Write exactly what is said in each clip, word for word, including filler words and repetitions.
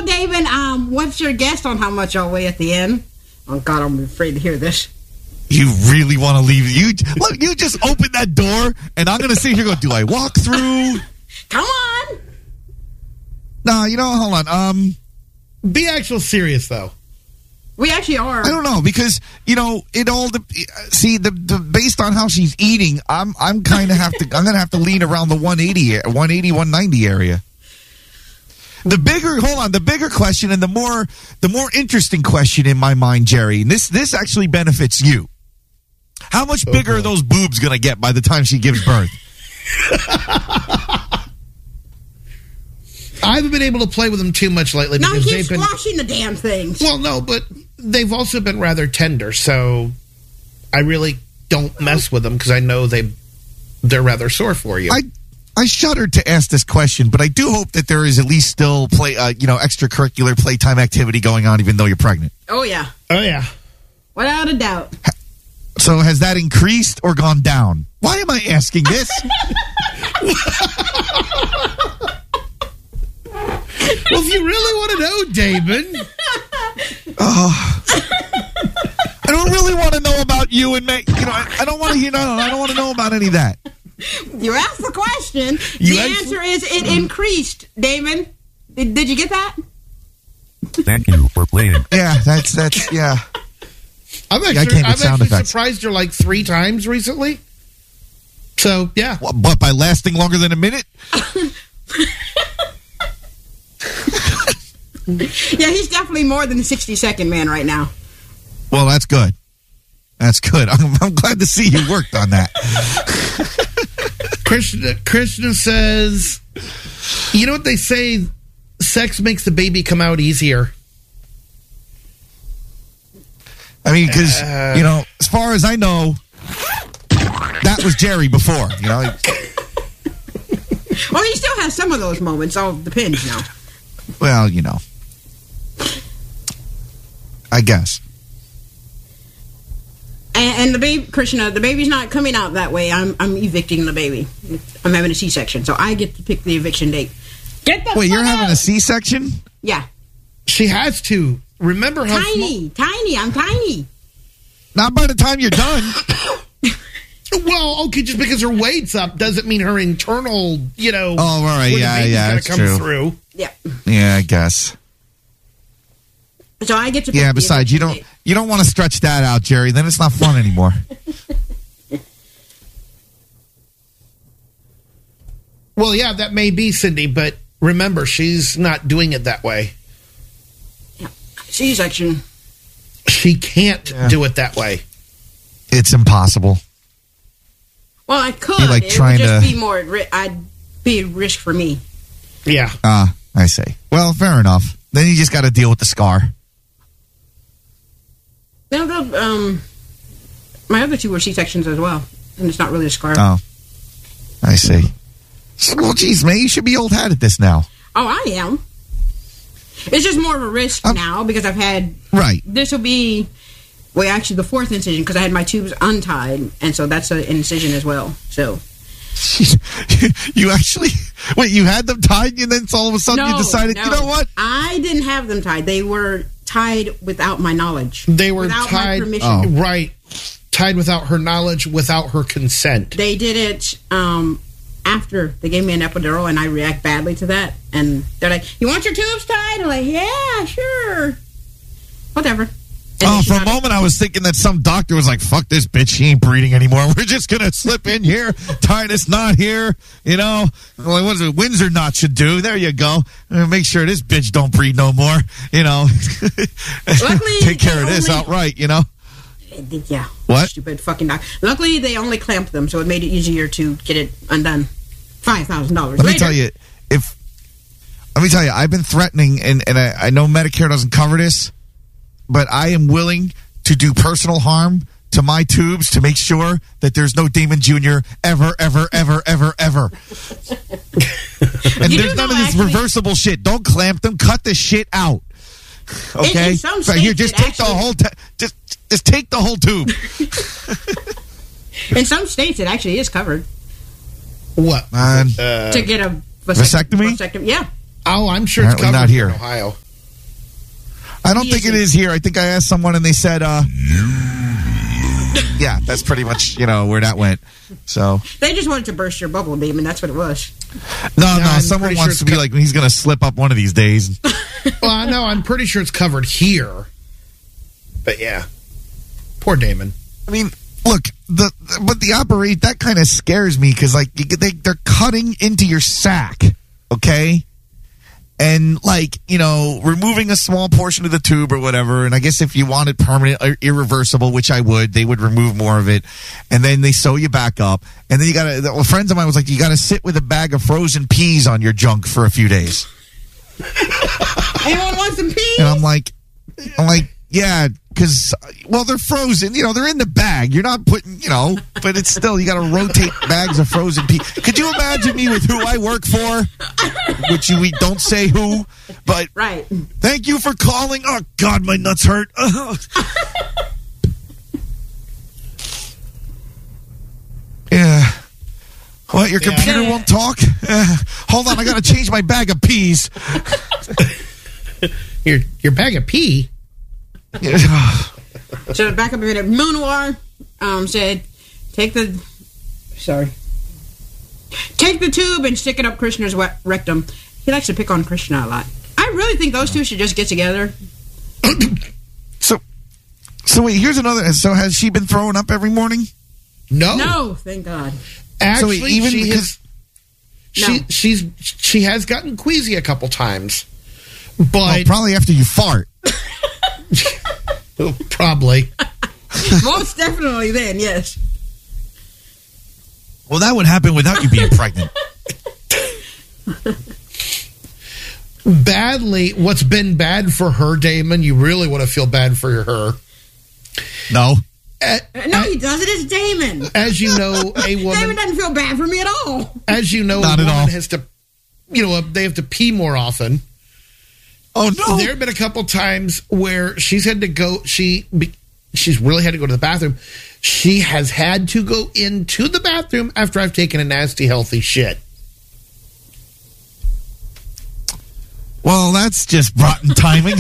David, um, what's your guess on how much I'll weigh at the end? Oh, God, I'm afraid to hear this. You really want to leave? You look. You just open that door, and I'm going to sit here. Go. Do I walk through? Come on. No, you know. Hold on. Um, be actual serious though. We actually are. I don't know because you know it all. De- see, the, the based on how she's eating, I'm I'm kind of have to. I'm going to have to lean around the one eighty, one eighty, one ninety area. The bigger, hold on, the bigger question and the more, the more interesting question in my mind, Jerry. And this this actually benefits you. How much bigger okay. are those boobs going to get by the time she gives birth? I haven't been able to play with them too much lately. No, because he keeps keeps been, squashing the damn things. Well, no, but they've also been rather tender, so I really don't mess with them because I know they they're rather sore for you. I I shuddered to ask this question, but I do hope that there is at least still play, uh, you know, extracurricular playtime activity going on, even though you're pregnant. Oh yeah, oh yeah, without a doubt. So has that increased or gone down? Why am I asking this? Well, if you really want to know, Damon. Oh. I don't really want to know about you and me. You know, I, I don't want to. You know, I don't want to know about any of that. You asked the question. You the asked- answer is it increased, Damon. Did, did you get that? Thank you for playing. Yeah, that's that's yeah. I'm actually, I came with I'm sound actually effects. surprised her like three times recently. So yeah, What, but by lasting longer than a minute? Yeah, he's definitely more than the sixty second man right now. Well, that's good. That's good. I'm, I'm glad to see you worked on that. Krishna, Krishna says, you know what they say? Sex makes the baby come out easier. I mean, because, Uh. you know, as far as I know, that was Jerry before, you know. Well, he still has some of those moments. All depends now. Well, you know. I guess. And, and the baby, Krishna, the baby's not coming out that way. I'm I'm evicting the baby. I'm having a C-section, so I get to pick the eviction date. Get the Wait, fuck you're out. having a C-section? Yeah. She has to. Remember how Tiny, tiny. I'm tiny. Not by the time you're done. Small, well, okay, just because her weight's up doesn't mean her internal, you know. Oh, all right, where the yeah, baby's yeah, gonna that's come true. through. Yeah. Yeah, I guess. So I get to pick Yeah, the besides, you don't eviction you don't want to stretch that out, Jerry. Then it's not fun anymore. Well, yeah, that may be, Cindy, but remember, she's not doing it that way. date. C-section. She can't Yeah. do it that way. It's impossible. Well, I could. You're, like, it trying would just to- be more. ri- I'd be a risk for me. Yeah. Ah, I see. Well, fair enough. Then you just got to deal with the scar. No, the, um, my other two were C-sections as well, and it's not really a scar. Oh, I see. Well, geez, man, you should be old hat at this now. Oh, I am. It's just more of a risk Um, now because I've had. Right. This will be, well, actually the fourth incision because I had my tubes untied, and so that's an incision as well. So. You actually wait. You had them tied, and then all of a sudden No, you decided, no. you know what? I didn't have them tied. They were tied without my knowledge. They were without tied. my permission. Oh. Right. Tied without her knowledge, without her consent. They did it um, after they gave me an epidural, and I react badly to that. And they're like, "You want your tubes tied?" I'm like, "Yeah, sure, whatever." And Oh, then she for a got it. moment I was thinking that some doctor was like, "Fuck this bitch, she ain't breeding anymore. We're just gonna slip in here, tie this knot here, you know. Like what is it? Windsor knot should do. There you go. Uh, Make sure this bitch don't breed no more, you know. Luckily, Take care of they this only- outright, you know." Yeah. What? Stupid fucking doc. Luckily, they only clamped them, so it made it easier to get it undone. Five thousand dollars. Let me tell you, if let me tell you, I've been threatening, and, and I, I know Medicare doesn't cover this, but I am willing to do personal harm to my tubes to make sure that there's no Damon Junior ever, ever, ever, ever, ever. And You there's do none know, of this actually- reversible shit. Don't clamp them. Cut the shit out. Okay? in some Right here, states, just it take the actually- whole. T- just, just take the whole tube. In some states, it actually is covered What? Man. Uh, to get a Vasectomy? vasectomy. Yeah. oh, I'm sure Apparently it's covered not here. in Ohio. I don't He think it isn't. is here. I think I asked someone and they said, uh, yeah, that's pretty much, you know, where that went. So, They just wanted to burst your bubble, Demon. That's what it was. no, Yeah, no, I'm someone pretty wants sure to be it's like, he's going to slip up one of these days. Well, I know. I'm pretty sure it's covered here. But yeah. Poor Damon. I mean, look, the but the operate, that kind of scares me because, like, you, they, they're cutting into your sack, okay? And, like, you know, removing a small portion of the tube or whatever. And I guess if you want it permanent or irreversible, which I would, they would remove more of it. And then they sew you back up. And then you got to, well, friends of mine was like, you got to sit with a bag of frozen peas on your junk for a few days. Anyone want some peas? And I'm like, I'm like, yeah, because, well, they're frozen. You know, they're in the bag. You're not putting, you know, but it's still, you got to rotate bags of frozen peas. Could you imagine me with who I work for? Which you, we don't say who, but Right. thank you for calling. Oh, God, my nuts hurt. Yeah. What, your Yeah. computer Yeah. won't talk? Uh, hold on, I got to change my bag of peas. Your your bag of pee. So back up a minute. Moonoir um, said, take the, sorry, take the tube and stick it up Krishna's wet rectum. He likes to pick on Krishna a lot. I really think those two should just get together. So, so wait, here's another. So has she been throwing up every morning? No. No, thank God. Actually, So even she because- has, she No. she's she has gotten queasy a couple times. But Well, probably after you fart. oh, probably. Most definitely then, yes. Well, that would happen without you being pregnant. Badly, what's been bad for her, Damon, you really want to feel bad for her. No. A- No, he doesn't. It's Damon. As you know, a Damon woman, doesn't feel bad for me at all. as you know, Not a at woman all. has to, you know, they have to pee more often. Oh no. There have been a couple times where she's had to go. She be- she's really had to go to the bathroom. She has had to go into the bathroom after I've taken a nasty, healthy shit. Well, that's just rotten timing.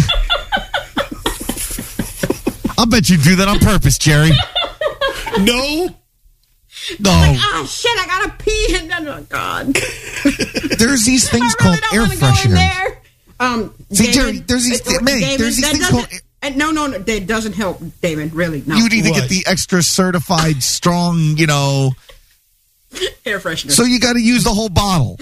I'll bet you do that on purpose, Jerry. No, No. Ah, shit, I gotta pee. And then, oh, God. There's these things I really called don't air wanna go in fresheners. there. Um, See, Damon, Jerry, there's these- uh, May, Damon, there's these that things doesn't- called- uh, No, no, no, that doesn't help, Damon. Really, no. You need to What? get the extra certified strong, you know. Air freshener. So you got to use the whole bottle.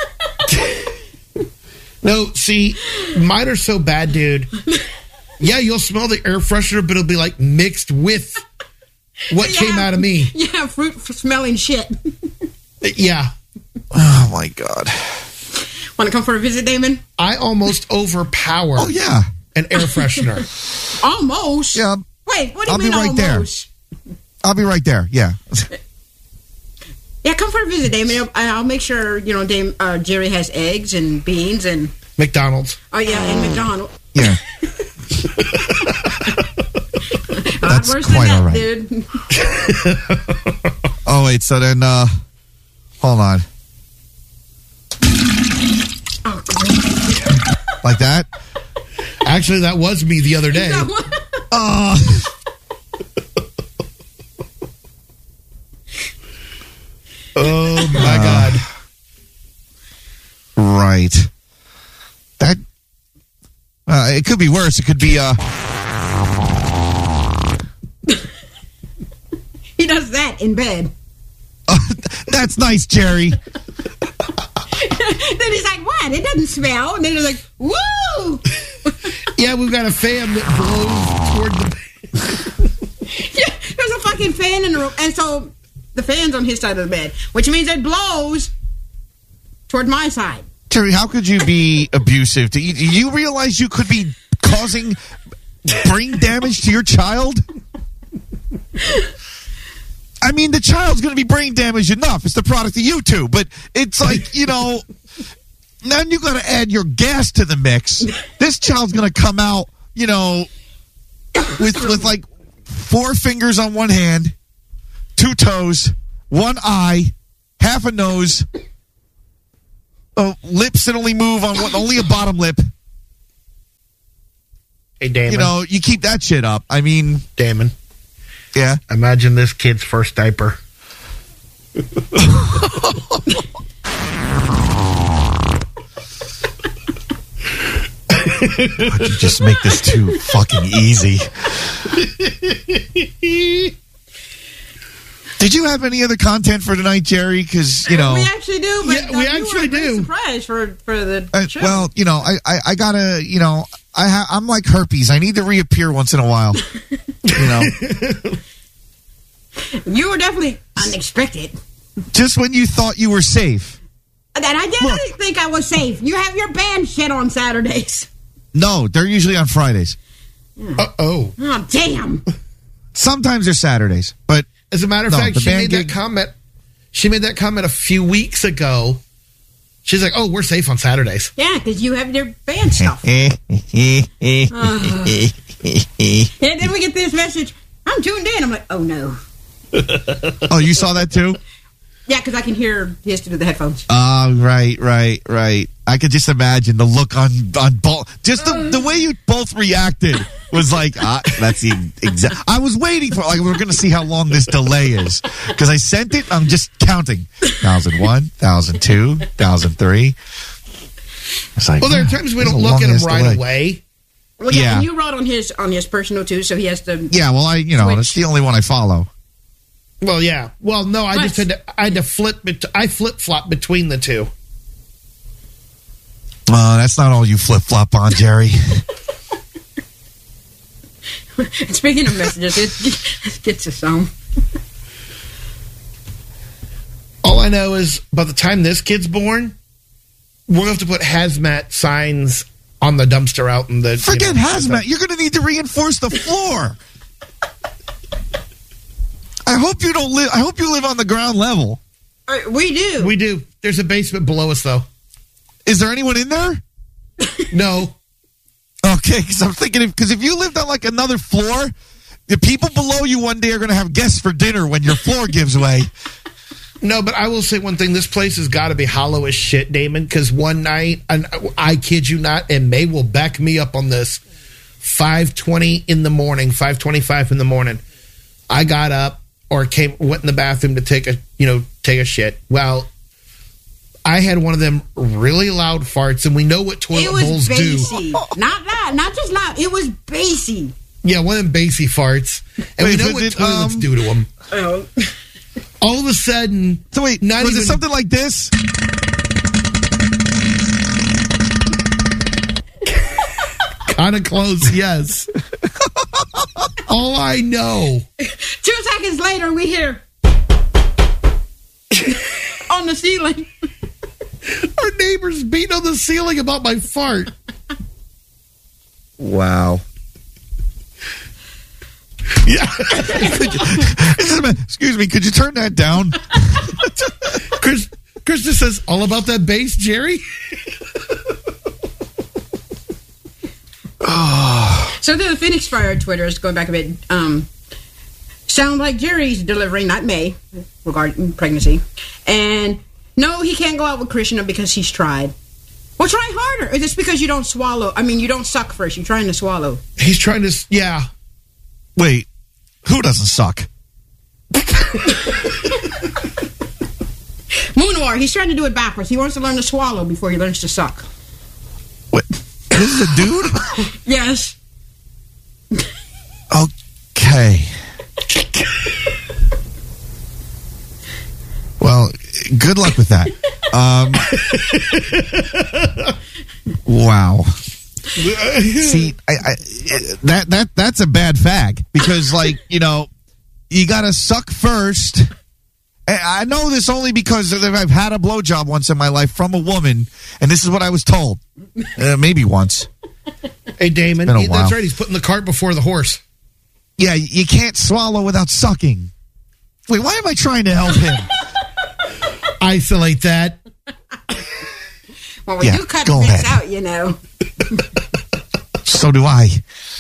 no. See, mine are so bad, dude. Yeah, you'll smell the air freshener, but it'll be like mixed with what came Yeah. out of me. Yeah, fruit smelling shit. Yeah, Oh my God. Want to come for a visit, Damon? I almost overpower Oh yeah. an air freshener. Almost. Yeah. Wait, what do you I'll be mean right there. almost? I'll be right there. Yeah. Yeah, come for a visit, Damon. I'll, I'll make sure you know Dame uh, Jerry has eggs and beans and McDonald's. oh yeah, and McDonald's. Yeah. A lot That's worse quite than all that, right. dude. Oh wait. So then, uh, hold on. Oh, Like that. Actually, that was me the other day. Uh, Oh my God. right. That. Uh, it could be worse. It could be. Uh. He does that in bed. That's nice, Jerry. Then he's like, "What? It doesn't smell." And then he's like, "Woo!" Yeah, we've got a fan that blows toward the. Yeah, there's a fucking fan in the room, and so the fan's on his side of the bed, which means it blows toward my side. Jerry, how could you be abusive? Do you, do you realize you could be causing brain damage to your child? I mean, the child's going to be brain damaged enough. It's the product of you two. But it's like, you know, now you got to add your gas to the mix. This child's going to come out, you know, with with like four fingers on one hand, two toes, one eye, half a nose, uh, lips that only move on one, only a bottom lip. Hey, Damon. you know, you keep that shit up. I mean, Damon, yeah. imagine this kid's first diaper. Why'd you just make this too fucking easy? Did you have any other content for tonight, Jerry? Because, you know... We actually do, but Yeah, we uh, you actually were a great do. surprise for, for the Uh, show. well, you know, I, I, I gotta, you know, I ha- I'm like herpes. I need to reappear once in a while. You know, You were definitely unexpected. Just when you thought you were safe. And I didn't think I was safe. You have your band shit on Saturdays. No, they're usually on Fridays. Uh-oh. Oh, damn. Sometimes they're Saturdays, but As a matter of No, fact, the she band made gig- that comment. She made that comment a few weeks ago. She's like, "Oh, we're safe on Saturdays." Yeah, because you have your band stuff. eh, eh, eh, Uh. eh, eh, eh. And then we get this message, I'm tuned in. I'm like, oh, no. Oh, you saw that too? Yeah, because I can hear his through the headphones. Oh, right, right, right. I could just imagine the look on on both. Just the, the way you both reacted was like, ah, that's the exact. I was waiting for, like, we're going to see how long this delay is. Because I sent it, I'm just counting. one thousand one, one thousand two, one thousand three. It's like, Well, there are ah, times we there's don't a look at him long-ass right delay. away. Well, yeah, Yeah. and you wrote on his on his personal, too, so he has to... Yeah, well, I, you know, Switch. that's the only one I follow. Well, yeah. Well, no, I But- just had to. I had to flip. Bet- I flip flop between the two. Uh, that's not all you flip flop on, Jerry. Speaking of messages, it, it gets us some. All I know is by the time this kid's born, we're going to have to put hazmat signs on the dumpster out in the. Forget you know, hazmat. You're going to need to reinforce the floor. I hope you don't live. I hope you live on the ground level. Uh, we do. We do. There's a basement below us, though. Is there anyone in there? No. Okay, because I'm thinking because if, if you lived on like another floor, the people below you one day are going to have guests for dinner when your floor gives way. No, but I will say one thing. This place has got to be hollow as shit, Damon, because one night, and I kid you not, and May will back me up on this, five twenty in the morning, five twenty-five in the morning, I got up or came went in the bathroom to take a, you know, take a shit. Well, I had one of them really loud farts, and we know what toilet it was bowls bassy. do. Not loud, not just loud. It was bassy. Yeah, one of them bassy farts. And Wait, we know was what it, toilets um, do to them. Oh. All of a sudden, So wait, Not was even- it something like this? kind of close, yes. All I know. Two seconds later, we hear on the ceiling. Our neighbors beat on the ceiling about my fart. Wow. Yeah. Excuse me, could you turn that down? Chris, Krista says, all about that bass, Jerry? So the Phoenix Fire Twitter is going back a bit. Um, sound like Jerry's delivering, not May, regarding pregnancy. And no, he can't go out with Krishna because he's tried. Well, try harder. Is this because you don't swallow? I mean, you don't suck first. You're trying to swallow. He's trying to, yeah. Wait, who doesn't suck? Moonwar, he's trying to do it backwards. He wants to learn to swallow before he learns to suck. What? This is a dude? Yes. Okay. Well, good luck with that. Um, wow. See, I, I, that that that's a bad fag because, like, you know, you gotta suck first. I I know this only because I've had a blowjob once in my life from a woman, and this is what I was told. Uh, maybe once. Hey, Damon, It's been a he- that's while. right. He's putting the cart before the horse. Yeah, you can't swallow without sucking. Wait, why am I trying to help him? Isolate that. Well, we Yeah, do cut go bits ahead. out, you know. So do I.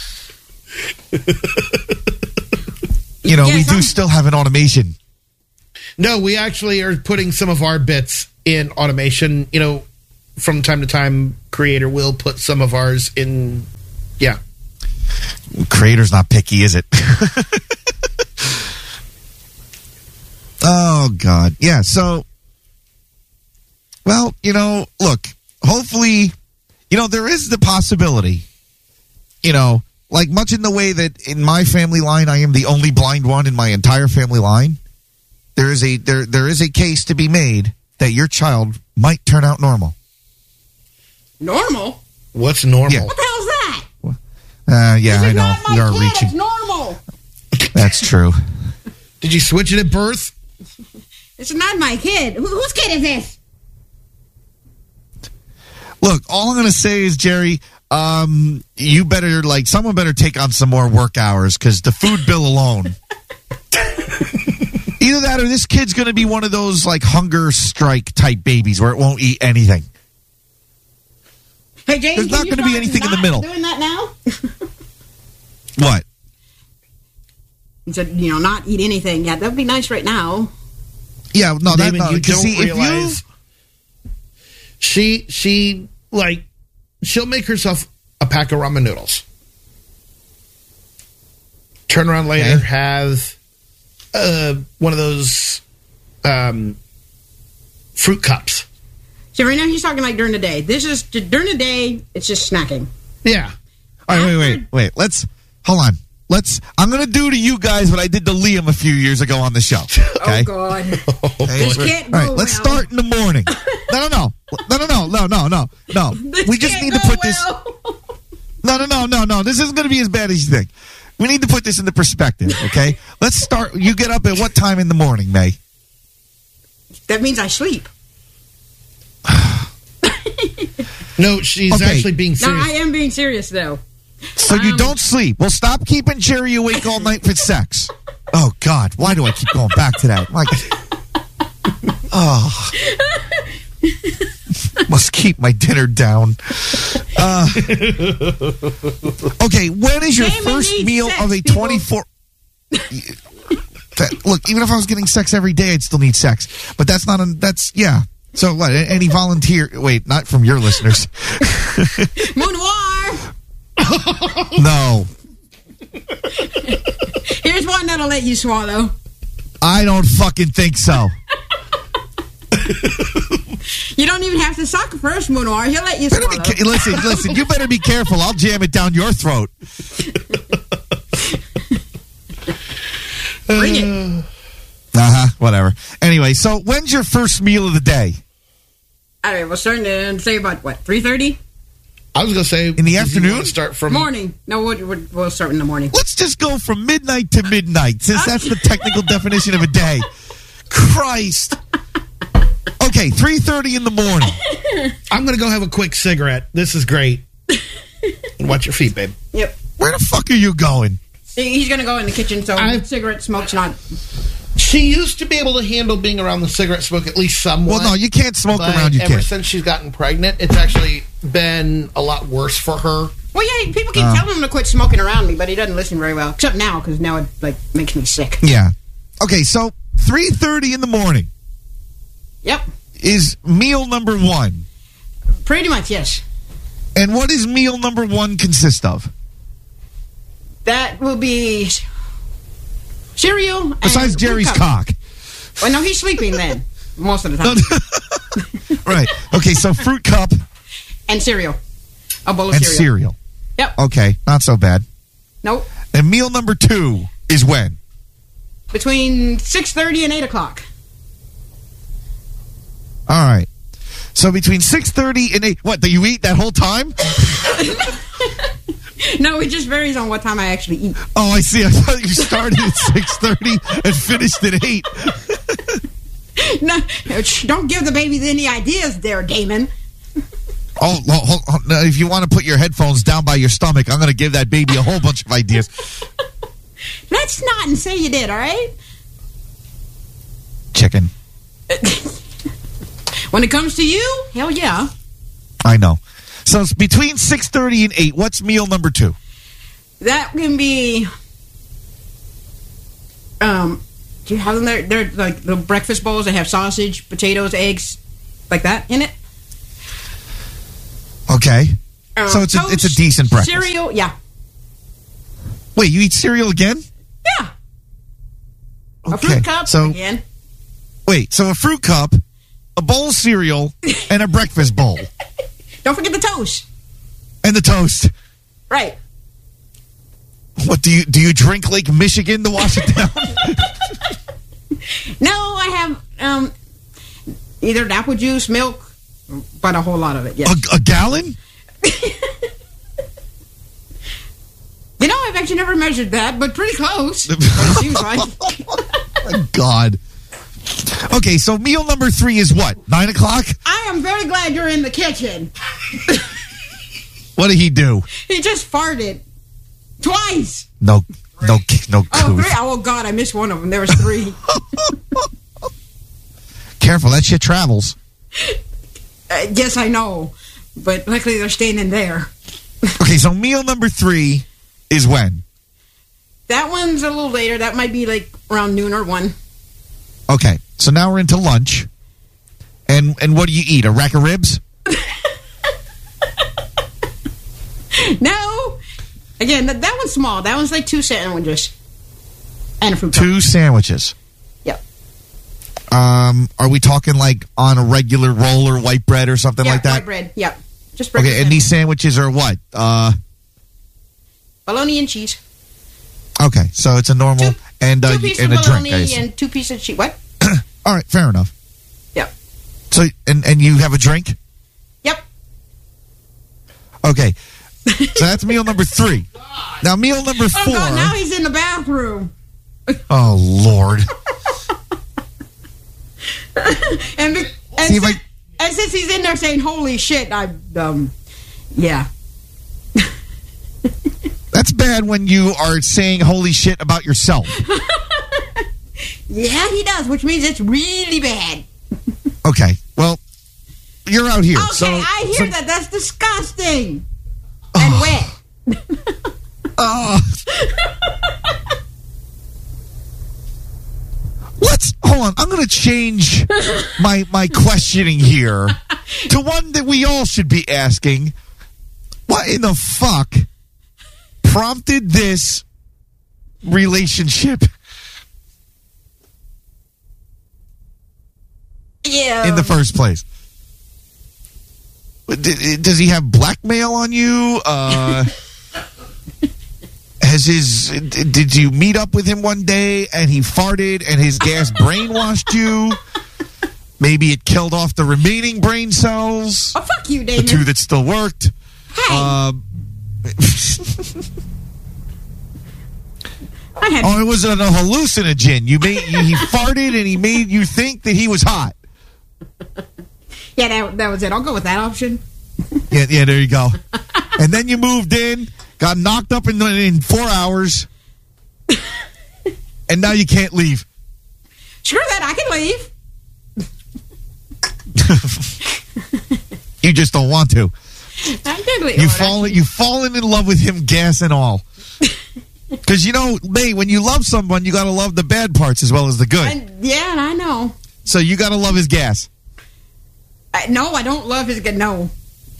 You know, Yeah, we do some- still have an automation. No, we actually are putting some of our bits in automation. You know, from time to time, Creator will put some of ours in. Yeah. Creator's not picky, is it? Oh, God. Yeah, so, well, you know, look, hopefully, you know, there is the possibility, you know, like much in the way that in my family line, I am the only blind one in my entire family line. There is a there there is a case to be made that your child might turn out normal. Normal? What's normal? Yeah. What the hell's that? Uh, yeah, This I is know. not my We are kid, reaching. It's normal. That's true. Did you switch it at birth? This is not my kid. Who, whose kid is this? Look, all I'm going to say is, Jerry, um, you better, like, someone better take on some more work hours because the food bill alone. Either that or this kid's going to be one of those, like, hunger strike type babies where it won't eat anything. Hey, James, There's can not you gonna be start anything in the not middle. Doing that now? What? He said, you know, not eat anything. Yeah, that would be nice right now. Yeah, no, that, David, no, you 'cause don't see, if realize you, she she like she'll make herself a pack of ramen noodles. Turn around later, Okay. have uh, one of those um, fruit cups. So right now he's talking like during the day. This is during the day. It's just snacking. Yeah, all right, wait, wait, wait, let's, hold on. Let's, I'm going to do to you guys what I did to Liam a few years ago on the show. Okay? Oh God! Okay, This we're- can't all right, go let's well. start in the morning. No, no, no, no, no, no, no, no, no, no. This We just can't need to go put this. well. No, no, no, no, no. This isn't going to be as bad as you think. We need to put this into perspective. Okay, let's start. You get up at what time in the morning, May? That means I sleep. no, she's Okay. actually being No, serious. I am being serious though. So you Um, don't sleep. Well, stop keeping Jerry awake all night for sex. Oh God, why do I keep going back to that? Like, oh, must keep my dinner down. Uh, okay, when is your Jamie first needs meal sex, of a people. twenty-four? That, look, even if I was getting sex every day, I'd still need sex. But that's not. A, that's yeah. So what? Any volunteer? Wait, not from your listeners. Moon Noir. No, Here's one that'll let you swallow. I don't fucking think so. You don't even have to suck first, Moon Noir. He'll let you Better swallow. be ca- listen, listen. You better be careful. I'll jam it down your throat. Bring it. Uh huh. Whatever. Anyway, so when's your first meal of the day? All right, we're starting to say about what three thirty I was gonna say In the does he afternoon? wanna start from morning. No, we'll, we'll, we'll start in the morning. Let's just go from midnight to midnight, since that's the technical definition of a day. Christ. Okay, three thirty in the morning. I'm gonna go have a quick cigarette. This is great. Watch your feet, babe. Yep. Where the fuck are you going? He- He's gonna go in the kitchen, so I- cigarette smoke's not. She used to be able to handle being around the cigarette smoke at least somewhat. Well, no, you can't smoke but around your ever kid. since she's gotten pregnant, it's actually been a lot worse for her. Well, yeah, people keep Uh. telling him to quit smoking around me, but he doesn't listen very well. Except now, because now it like makes me sick. Yeah. Okay, so three thirty in the morning Yep. is meal number one. Pretty much, yes. And what does meal number one consist of? That will be cereal. Besides and Jerry's fruit cup. cock. Well, no, he's sleeping then most of the time. Right. Okay, so fruit cup And cereal. A bowl of and cereal. cereal. Yep. Okay, not so bad. Nope. And meal number two is when? Between six thirty and eight o'clock. All right. So between six thirty and eight, what, do you eat that whole time? No, it just varies on what time I actually eat. Oh, I see. I thought you started at six thirty and finished at eight. No, don't give the baby any ideas there, Damon. Oh, well, hold, hold, now, if you want to put your headphones down by your stomach, I'm going to give that baby a whole bunch of ideas. Let's not and say you did, all right? Chicken. When it comes to you, hell yeah. I know. So it's between six thirty and eight. What's meal number two? That can be. Um, do you have them there? They're like the breakfast bowls that have sausage, potatoes, eggs, like that in it. Okay. Um, So it's a- toast, it's a decent breakfast. Cereal, yeah. Wait, you eat cereal again? Yeah. A fruit cup so, again. Wait, so a fruit cup, a bowl of cereal, and a breakfast bowl. Don't forget the toast. And the toast. Right. What, do you do you drink Lake Michigan to wash it down? No, I have um, either apple juice, milk, but a whole lot of it, yes. A, a gallon? You know, I've actually never measured that, but pretty close. What it seems like. My God. Okay, so meal number three is what? Nine o'clock? I am very glad you're in the kitchen. What did he do? He just farted. Twice. No, no, no Oh, goof. three? Oh, God, I missed one of them. There was three. Careful, that shit travels. Uh, yes, I know. But luckily they're staying in there. Okay, so meal number three is when? That one's a little later. That might be like around noon or one. Okay, so now we're into lunch. And and what do you eat? A rack of ribs? No. Again, that, that one's small. That one's like two sandwiches. And a fruit cup. Two sandwiches. Yep. Um, are we talking like on a regular roll or white bread or something Yeah, like that? white bread. Yep. Just bread. Okay, and these sandwiches are what? Uh, bologna and cheese. okay, so it's a normal Two, and uh, two pieces and of a drink. bologna I assume. and two pieces of cheese. What? All right, fair enough. Yep. So and and you have a drink? Yep. Okay. So that's meal number three. Now meal number Oh, four. God, now he's in the bathroom. Oh Lord. and, be, and, See, if since, I- and since he's in there saying, holy shit, I, um, yeah. That's bad when you are saying holy shit about yourself. Yeah, he does, which means it's really bad. Okay. Well, you're out here. Okay, so, I hear so- that. That's disgusting. And wet. Uh, let's hold on. I'm going to change my my questioning here to one that we all should be asking. What in the fuck prompted this relationship Yeah. in the first place? D- Does he have blackmail on you? Uh, has his? Did you meet up with him one day and he farted and his gas brainwashed you? Maybe it killed off the remaining brain cells, Oh, fuck you, the Damon. two that still worked. Hey, Um, I had oh, it was a hallucinogen. You made he farted and he made you think that he was hot. Yeah, that, that was it. I'll go with that option. Yeah, yeah, there you go. And then you moved in, got knocked up in in four hours, and now you can't leave. Screw that. I can leave. You just don't want to. I can leave. You've Oh, fallen, you've fallen in love with him, gas and all. Because you know, May, when you love someone, you got to love the bad parts as well as the good. And, yeah, I know. So you got to love his gas. I, no, I don't love his good. No.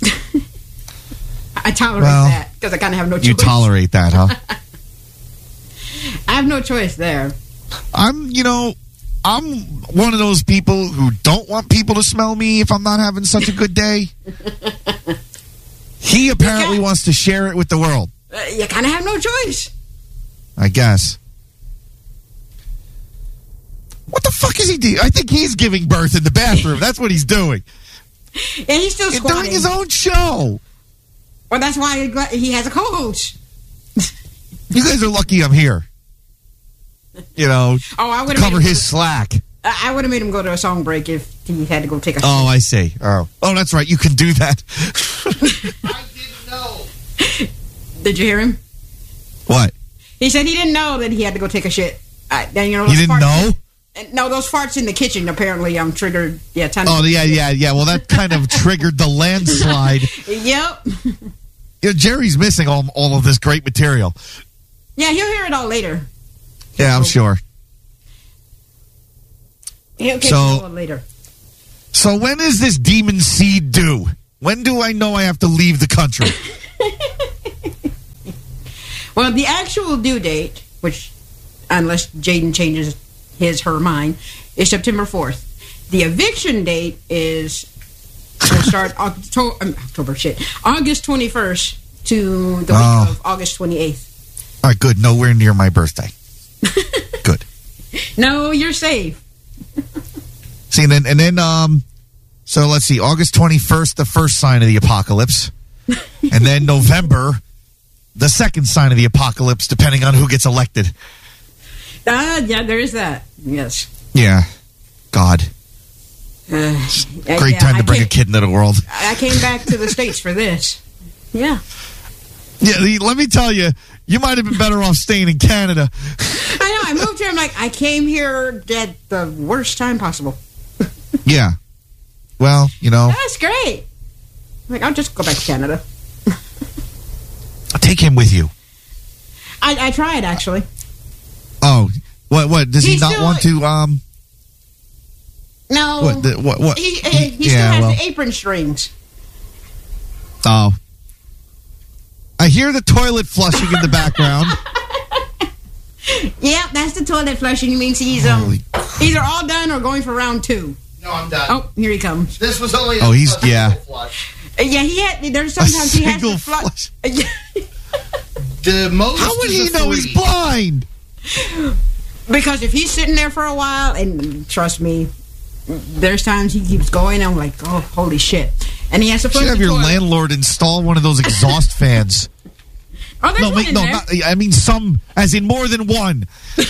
I tolerate Well, that because I kind of have no choice. You tolerate that, huh? I have no choice there. I'm, you know, I'm one of those people who don't want people to smell me if I'm not having such a good day. He apparently Okay. wants to share it with the world. Uh, you kind of have no choice. I guess. What the fuck is he doing? I think he's giving birth in the bathroom. That's what he's doing. And he's still He's squatting. doing his own show. Well, that's why he got- he has a co-host. You guys are lucky I'm here. You know, Oh, I would cover have his slack. I would have made him go to a song break if he had to go take a. Oh, I see. Oh, oh, that's right. You can do that. I didn't know. Did you hear him? What? He said he didn't know that he had to go take a shit. Uh, then, you know, You those didn't farts- know? And, no, those farts in the kitchen apparently um triggered. Yeah, ton Oh, yeah, yeah, yeah. Well, that kind of triggered the landslide. Yep. You know, Jerry's missing all, all of this great material. Yeah, he'll hear it all later. Yeah, I'm sure. He'll catch So- it all later. So when is this demon seed due? When do I know I have to leave the country? Well, the actual due date, which, unless Jaden changes his, her mind, is September fourth. The eviction date is, will start October, um, October, shit, August twenty-first to the week Oh. of August twenty-eighth. All right, good. Nowhere near my birthday. Good. No, you're safe. See, and then, and then, um, so let's see, August twenty-first, the first sign of the apocalypse. And then November, the second sign of the apocalypse, depending on who gets elected. Ah, yeah, there is that. Yes. Yeah. God. Uh, Great yeah, time to I bring a came- kid into the world. I came back to the States for this. Yeah. Yeah, let me tell you, you might have been better off staying in Canada. I know. I moved here. I'm like, I came here at the worst time possible. Yeah. Well, you know, That's great. I'm like, I'll just go back to Canada. take him with you. I, I tried, actually. Oh, what? What? Does he He's not still- want to? Um, No. what? The, what? What? He, he, he still yeah. has Well. the apron strings. Oh. I hear the toilet flushing in the background. Yeah, that's the toilet flushing. Means he's um Holy either all done or going for round two. No, I'm done. Oh, here he comes. This was only Oh, he's- a yeah. single flush. Uh, yeah, he had. There's A sometimes he has single to flush. flush. Yeah. The most How would is he a know three. he's blind? Because if he's sitting there for a while, and trust me, there's times he keeps going. I'm like, oh, holy shit! And he has to You flush should have the your toilet. landlord install one of those exhaust fans. Oh, there's No, one wait, in no, there. not, I mean some, as in more than one.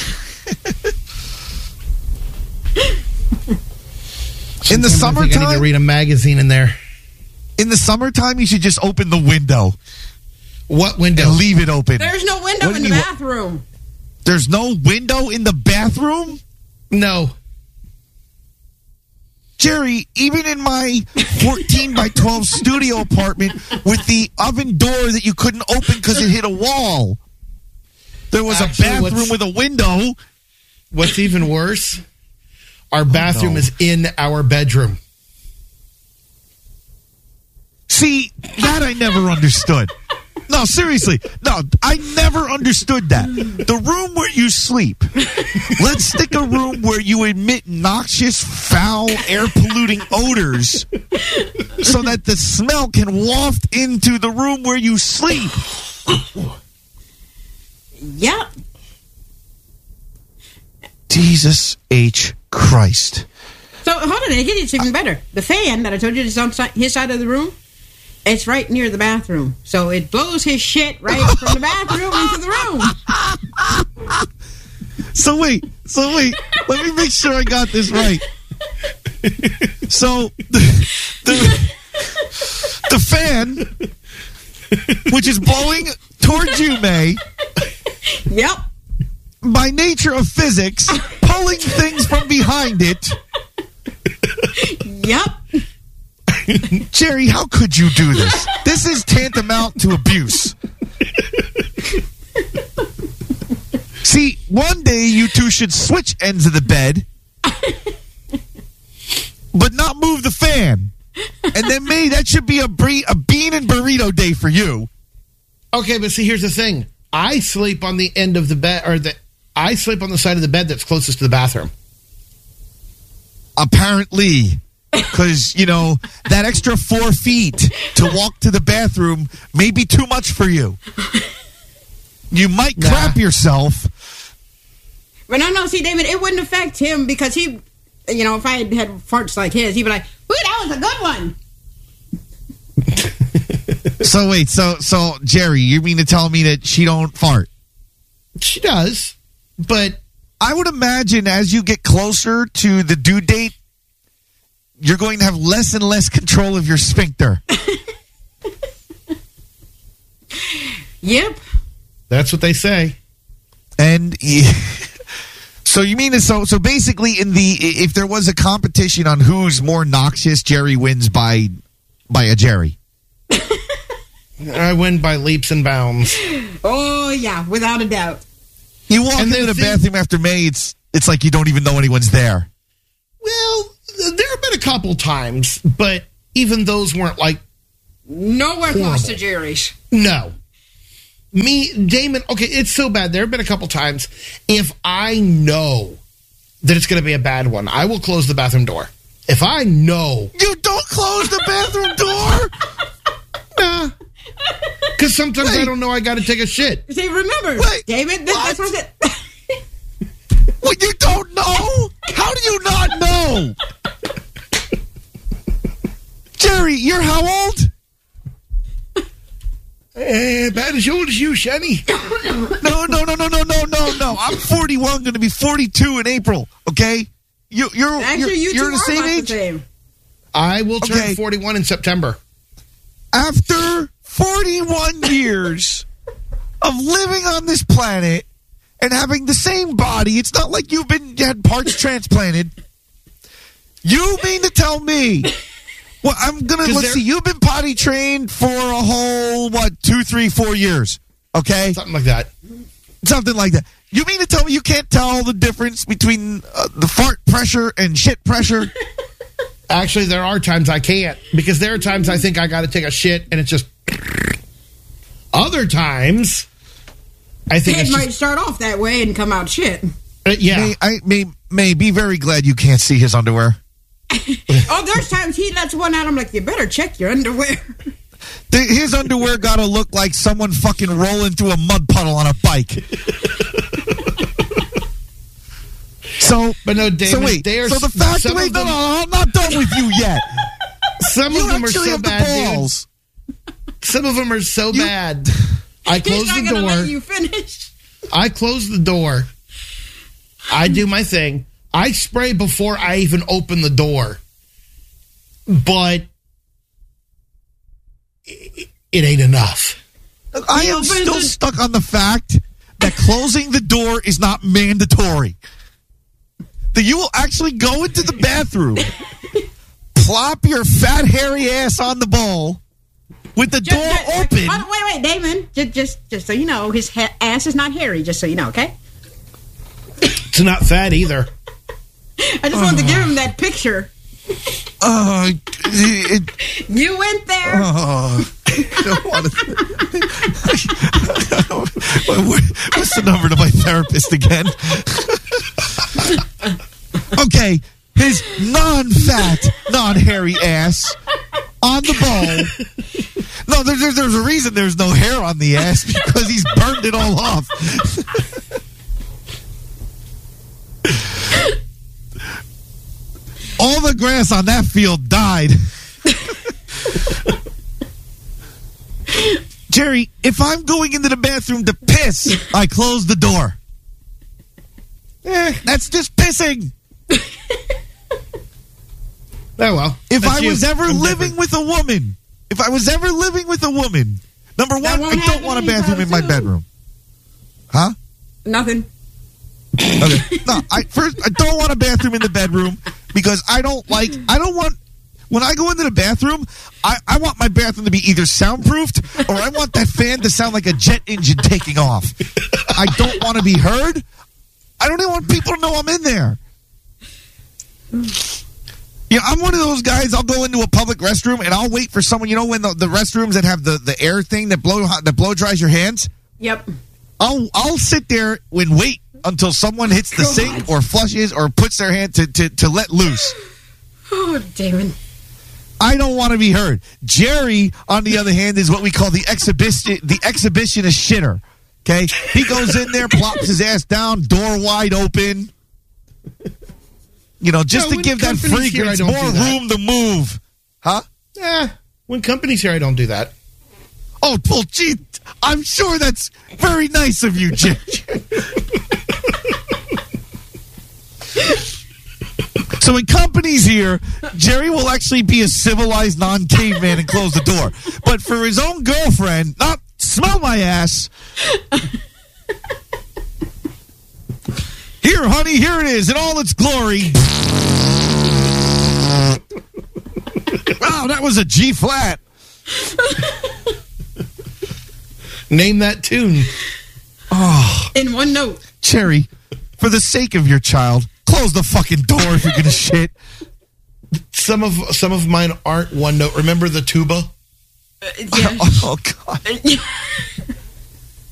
In the Sometimes I think I need to summertime, read a magazine in there. in the summertime, you should just open the window What window? and leave it open. There's no window What in do the you- bathroom. There's no window in the bathroom? No. Jerry, even in my fourteen by twelve studio apartment with the oven door that you couldn't open because it hit a wall, there was Actually, a bathroom what's- with a window. What's even worse, our bathroom no. is in our bedroom. See, that I never understood. No, seriously. No, I never understood that. The room where you sleep. Let's stick a room where you emit noxious, foul, air-polluting odors so that the smell can waft into the room where you sleep. Yep. Jesus H. Christ. So hold on, I get it's even better. The fan that I told you is on si- his side of the room. It's right near the bathroom, so it blows his shit right from the bathroom into the room. So wait, so wait. Let me make sure I got this right. So the, the, the fan, which is blowing towards you, May, Yep. by nature of physics, pulling things from behind it. Yep. Jerry, how could you do this? This is tantamount to abuse. See, one day you two should switch ends of the bed, but not move the fan. And then maybe that should be a, bre- a bean and burrito day for you. Okay, but see, here's the thing. I sleep on the end of the bed, or the I sleep on the side of the bed that's closest to the bathroom. Apparently. Because, you know, that extra four feet to walk to the bathroom may be too much for you. You might Nah. crap yourself. But no, no, see, David, it wouldn't affect him because he, you know, if I had had farts like his, he'd be like, "Ooh, that was a good one." So wait, so so Jerry, you mean to tell me that she don't fart? She does, but I would imagine as you get closer to the due date, you're going to have less and less control of your sphincter. Yep. that's what they say. And so you mean so so basically in the if there was a competition on who's more noxious, Jerry wins by by a Jerry. I win by leaps and bounds. Oh yeah, without a doubt. You walk And into then the see- bathroom after May, it's it's like you don't even know anyone's there. Well, there have been a couple times, but even those weren't like, Nowhere close Horrible. to Jerry's. no. Me, Damon, okay, it's so bad. There have been a couple times. If I know that it's going to be a bad one, I will close the bathroom door. If I know. You don't close the bathroom door? Nah. Because sometimes Wait. I don't know I got to take a shit. See, remember, Wait, David, this, what? this was it. Well, you don't know? How do you not know? Jerry, you're how old? Eh, about as old as you, Shani. No, no, no, no, no, no, no, no. I'm forty-one, going to be forty-two in April, okay? You, you're, Actually, you're, you you're two the are same about age? the same. I will turn Okay. forty-one in September. After forty-one years of living on this planet and having the same body, it's not like you've been you had parts transplanted. You mean to tell me? Well, I'm gonna 'Cause let's they're- see. You've been potty trained for a whole what two, three, four years? Okay, Something like that. something like that. You mean to tell me you can't tell the difference between uh, the fart pressure and shit pressure? Actually, there are times I can't. Because there are times I think I got to take a shit and it's just... Other times, I think It it's might just... start off that way and come out shit. Uh, yeah. May I may may be very glad you can't see his underwear. Oh, there's times he lets one out. I'm like, you better check your underwear. The- His underwear got to look like someone fucking rolling through a mud puddle on a bike. So, But no, David, so wait. they are- so the fact some wait, of no, them- no, no, I'm not done with you yet. Some You of them are actually so have the bad, dude. balls. Some of them are so You- bad. I He's close not the gonna door. let you finish. I close the door. I do my thing. I spray before I even open the door. But it, it ain't enough. I He am opens still it- stuck on the fact that closing the door is not mandatory. That you will actually go into the bathroom, plop your fat hairy ass on the bowl with the Just- door just- open. Oh, wait, wait, Damon. Just, just, just so you know, his ha- ass is not hairy. Just so you know, okay? It's not fat either. I just wanted to give him that picture. Uh, it, You went there. oh, I don't want to. What's the number to my therapist again? Okay, his non-fat, non-hairy ass on the bowl. No, there, there, there's a reason there's no hair on the ass because he's burned it all off. All the grass on that field died. Jerry, if I'm going into the bathroom to piss, I close the door. Eh, that's just pissing. Oh, well. If That's I you. was ever I'm living different. with a woman, if I was ever living with a woman, number one, I won't don't happen want a bathroom in my anytime soon. bedroom. Huh? Nothing. Okay. No, I first I don't want a bathroom in the bedroom because I don't like I don't want when I go into the bathroom, I, I want my bathroom to be either soundproofed or I want that fan to sound like a jet engine taking off. I don't want to be heard. I don't even want people to know I'm in there. Yeah, I'm one of those guys. I'll go into a public restroom and I'll wait for someone. You know, when the, the restrooms that have the, the air thing that blow that blow dries your hands. Yep. I'll I'll sit there and wait until someone hits the God. sink or flushes or puts their hand to, to, to let loose. Oh, Damon. I don't want to be heard. Jerry, on the other hand, is what we call the exhibition the exhibitionist shitter. Okay, he goes in there, plops his ass down, door wide open. You know, just No, to when give that company's here, I fragrance don't more do that. room to move. Huh? Eh, when company's here, I don't do that. Oh, well, gee, I'm sure that's very nice of you, Jerry. So when company's here, Jerry will actually be a civilized non-caveman and close the door. But for his own girlfriend, not smell my ass. Here, honey, here it is in all its glory. Wow, that was a G flat. Name that tune. Oh, In one note. Cherry, for the sake of your child, close the fucking door if you're gonna shit. Some of some of mine aren't one note. Remember the tuba? Uh, yeah. Oh God!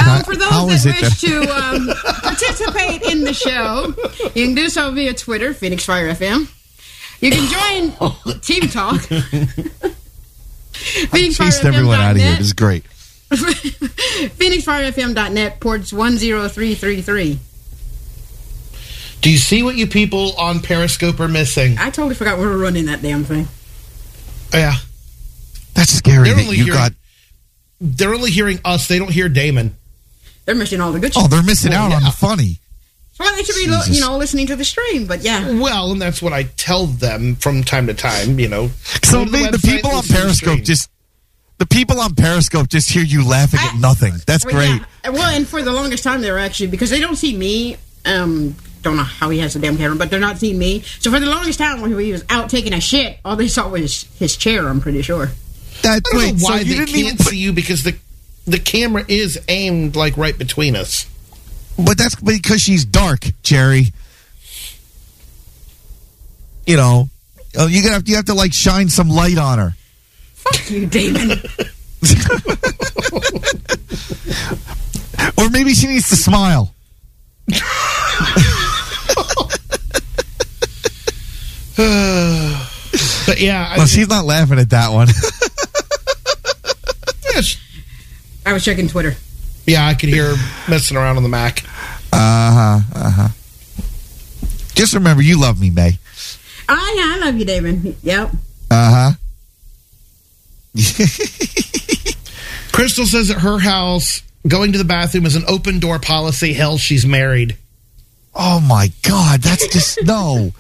Um, for those How is that it wish that- to um, participate in the show, you can do so via Twitter, Phoenix Fire F M. You can join Team Talk. Phoenix Fire Chased F M everyone dot out of here. net. This is great. Phoenix Fire F M dot net, ports one zero three three three. Do you see what you people on Periscope are missing? I totally forgot we were running that damn thing. Yeah. That's scary They're that only you hearing- got. They're only hearing us. They don't hear Damon. They're missing all the good shit. Oh, they're missing Well, out on yeah. the funny. Well, they should be, lo- Jesus. you know, listening to the stream, but yeah. Well, and that's what I tell them from time to time, you know. So Go to the the, the website, people on listen to the Periscope stream. just the people on Periscope just hear you laughing at I- nothing. That's Well, great. yeah. Well, and for the longest time, they were actually, because they don't see me, um, don't know how he has the damn camera, but they're not seeing me. So for the longest time, when he was out taking a shit, all they saw was his chair, I'm pretty sure. That I don't wait, know why so they you can't didn't even put, see you because the the camera is aimed like right between us. but that's because she's dark, Jerry. You know, uh, you have you have to like shine some light on her. Fuck you, Damon. Or maybe she needs to smile. But yeah, I Well, mean, she's not laughing at that one. yeah, sh- I was checking Twitter. yeah, I could hear her messing around on the Mac. Uh huh. Uh huh. Just remember, you love me, May. Oh, yeah, I love you, Damon. Yep. Uh huh. Crystal says at her house, going to the bathroom is an open door policy. Hell, she's married. Oh my God, that's just no.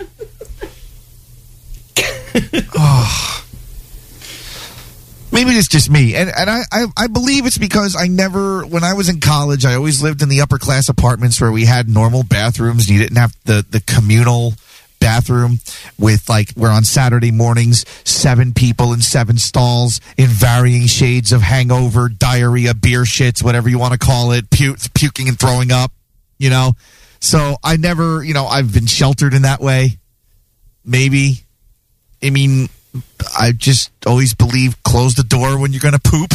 Oh. Maybe it's just me, and and I, I I believe it's because I never, when I was in college, I always lived in the upper class apartments where we had normal bathrooms. And you didn't have the the communal bathroom with like where on Saturday mornings seven people in seven stalls in varying shades of hangover, diarrhea, beer shits, whatever you want to call it, pu- puking and throwing up. You know, so I never, you know, I've been sheltered in that way. Maybe. I mean, I just always believe close the door when you're going to poop.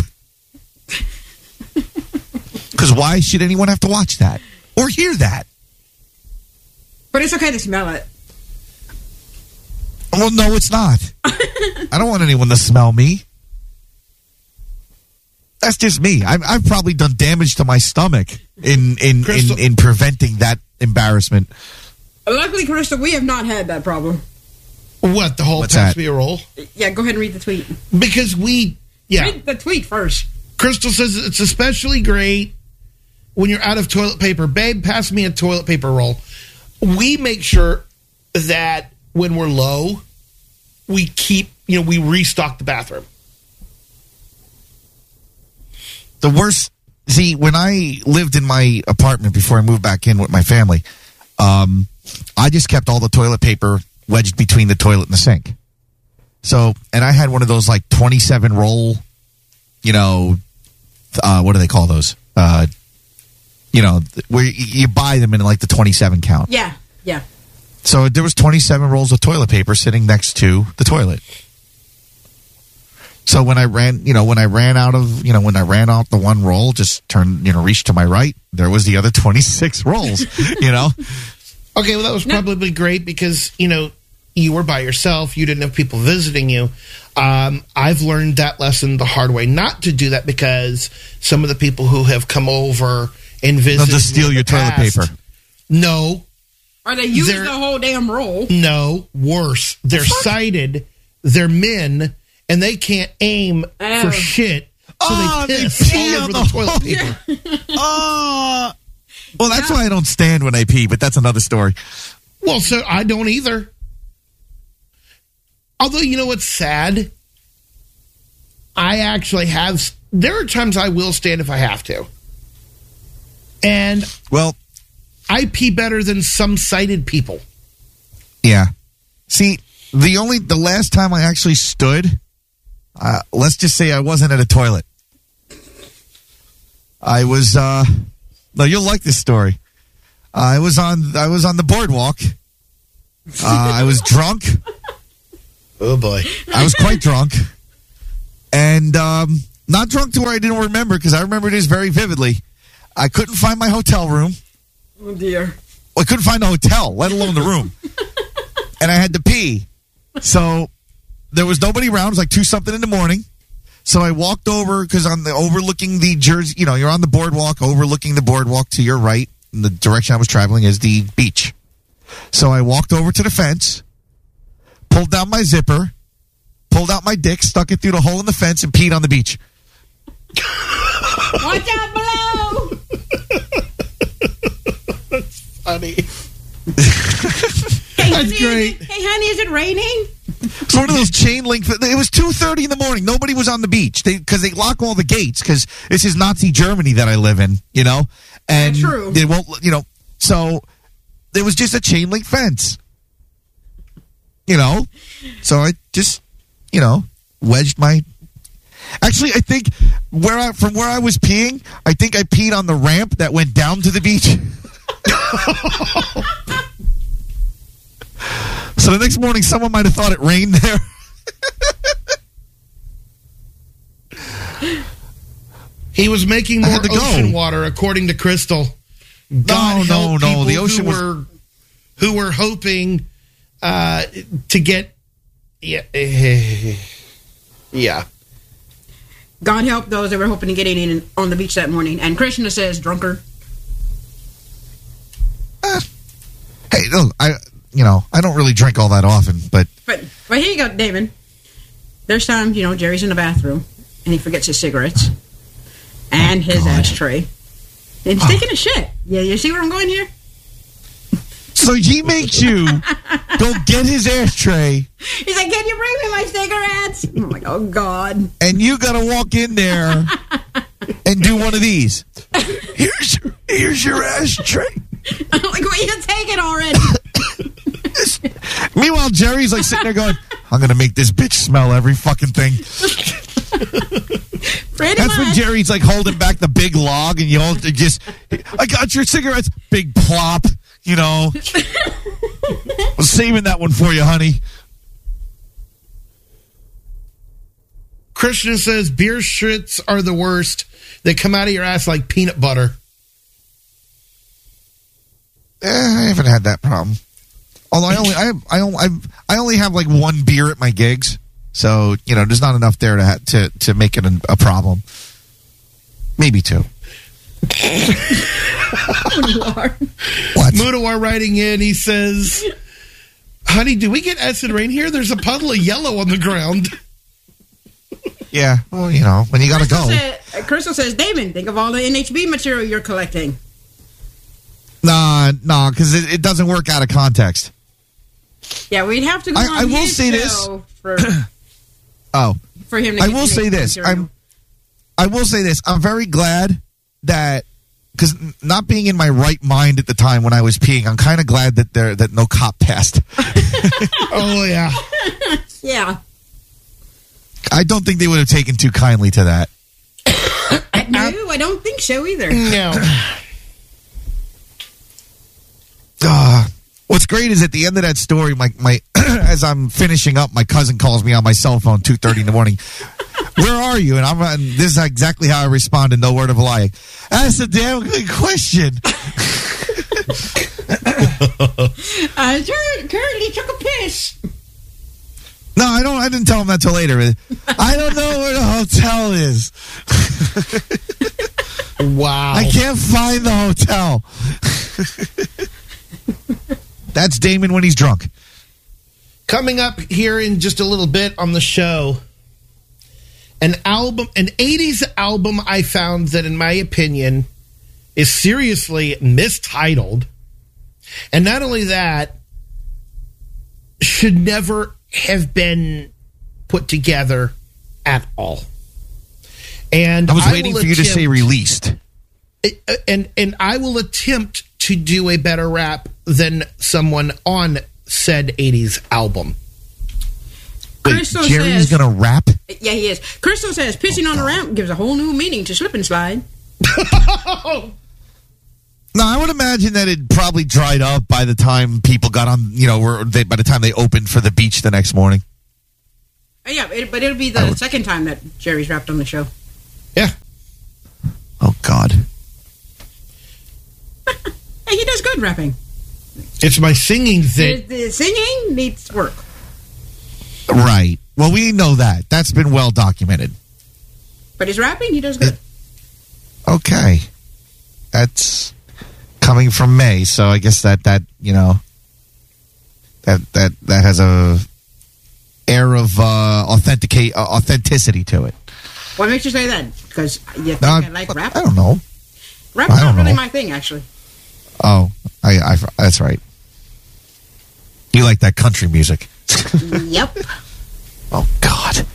Because why should anyone have to watch that or hear that? But it's okay to smell it. Well, no, it's not. I don't want anyone to smell me. That's just me. I've, I've probably done damage to my stomach in in, Crystal- in in preventing that embarrassment. Luckily, Crystal, we have not had that problem. What, the whole What's pass that? me a roll? Yeah, go ahead and read the tweet. Because we, yeah. Read the tweet first. Crystal says it's especially great when you're out of toilet paper. Babe, pass me a toilet paper roll. We make sure that when we're low, we keep, you know, we restock the bathroom. The worst. See, when I lived in my apartment before I moved back in with my family, um, I just kept all the toilet paper wedged between the toilet and the sink. So, and I had one of those like twenty-seven roll, you know, uh, what do they call those? Uh, you know, where you, you buy them in like the twenty-seven count. Yeah, yeah. So there was twenty-seven rolls of toilet paper sitting next to the toilet. So when I ran, you know, when I ran out of, you know, when I ran out the one roll, just turned, you know, reached to my right, there was the other twenty-six rolls, you know? Okay, well, that was No. probably great because, you know, you were by yourself. You didn't have people visiting you. Um, I've learned that lesson the hard way, not to do that because some of the people who have come over and visited They'll just steal me in your the toilet past- paper. No, Or they use They're- the whole damn roll. no, worse. They're sighted, they're men, and they can't aim Oh. for shit, so Oh, they they piss pee all on over the the toilet whole- paper. Oh, well, that's why I don't stand when I pee, but that's another story. Well, so I don't either. Although, you know what's sad? I actually have, there are times I will stand if I have to. And Well, I pee better than some sighted people. yeah. See, the only, the last time I actually stood, uh, let's just say I wasn't at a toilet. I was, uh, no, you'll like this story. I was on, I was on the boardwalk. Uh, I was drunk. Oh, boy. I was quite drunk. And, um, not drunk to where I didn't remember, because I remember this very vividly. I couldn't find my hotel room. Oh, dear. I couldn't find a hotel, let alone the room. And I had to pee. So there was nobody around. It was like two something in the morning. So I walked over because on the overlooking the Jersey, you know, you're on the boardwalk, overlooking the boardwalk to your right. In the direction I was traveling is the beach. So I walked over to the fence, pulled down my zipper, pulled out my dick, stuck it through the hole in the fence, and peed on the beach. Watch out below! That's funny. Hey, That's honey, great. Is it, hey, honey, is it raining? It's one of those chain link. It was two thirty in the morning. Nobody was on the beach because they, they lock all the gates because this is Nazi Germany that I live in, you know? And Yeah, true. they won't, you know, so there was just a chain link fence, you know? So I just, you know, wedged my. Actually, I think where I, from where I was peeing, I think I peed on the ramp that went down to the beach. So the next morning, someone might have thought it rained there. He was making I more had to go. ocean water, according to Crystal. God no, help no, people the ocean who was- were who were hoping uh, to get yeah eh, yeah. God help those that were hoping to get in on the beach that morning. And Krishna says, drunker. Uh, hey, look, I, you know, I don't really drink all that often, but But, but here you go, Damon. There's times, you know, Jerry's in the bathroom and he forgets his cigarettes and his God. ashtray. And he's taking a shit. Yeah, you see where I'm going here? so he makes you go get his ashtray, He's like, can you bring me my cigarettes? I'm like, oh, God. and you got to walk in there and do one of these. Here's your, here's your ashtray. I'm like, well, you take it already. Meanwhile, Jerry's like sitting there going, "I'm gonna make this bitch smell every fucking thing." Pretty That's when much. Jerry's like holding back the big log, and you all just, "I got your cigarettes." Big plop, you know. I'm saving that one for you, honey. Krishna says beer shits are the worst. They come out of your ass like peanut butter. Eh, I haven't had that problem. Although I only, I, I only, I, I only have like one beer at my gigs, so you know, there's not enough there to ha- to to make it a, a problem. Maybe two. You are. What? Mudawar writing in, he says, "Honey, do we get acid rain here? There's a puddle of yellow on the ground." Yeah. Well, you know, when you gotta Crystal, go. said, uh, Crystal says, Damon, think of all the N H B material you're collecting. Nah, nah, because it, it doesn't work out of context. Yeah, we'd have to go I- on I will his say this. show for, Oh, for him to I get will the say N H B this. material. I'm, I will say this. I'm very glad that, because not being in my right mind at the time when I was peeing, I'm kind of glad that there that no cop passed. Oh yeah. Yeah. I don't think they would have taken too kindly to that. No, I don't think so either. No. Uh, what's great is at the end of that story, my my as I'm finishing up, my cousin calls me on my cell phone two thirty in the morning. Where are you? And I'm and this is exactly how I responded. No word of a lie. That's a damn good question. I tur- currently took a piss. No, I don't. I didn't tell him that till later. I don't know where the hotel is. Wow. I can't find the hotel. That's Damon when he's drunk. Coming up here in just a little bit on the show, an album, an eighties album I found that, in my opinion, is seriously mistitled. And not only that, should never have been put together at all. And I was waiting will for you to say attempt- released. and and I will attempt to do a better rap than someone on said eighties album. Wait, Crystal Jerry's says, gonna rap? Yeah, he is. Crystal says, pissing on the ramp gives a whole new meaning to slip and slide. No, I would imagine that it probably dried up by the time people got on. You know, were they, by the time they opened for the beach the next morning. Uh, yeah, it, but it'll be the would- second time that Jerry's rapped on the show. Yeah. Oh God. rapping. It's my singing The, thing. the singing needs work. Right. Well, we know that. That's been well documented. But his rapping, he does good. Okay. That's coming from May, so I guess that, that you know, that that, that has a air of uh, authenticate, uh, authenticity to it. What makes you say that? Because you think No, I like rap? I don't know. Rap's I don't not really know. my thing, actually. Oh, I, I, that's right. You like that country music. Yep. Oh, God.